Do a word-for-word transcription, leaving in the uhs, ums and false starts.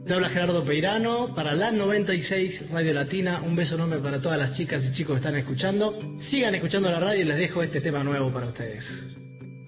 Te habla Gerardo Peirano para la noventa y seis Radio Latina. Un beso enorme para todas las chicas y chicos que están escuchando. Sigan escuchando la radio y les dejo este tema nuevo para ustedes.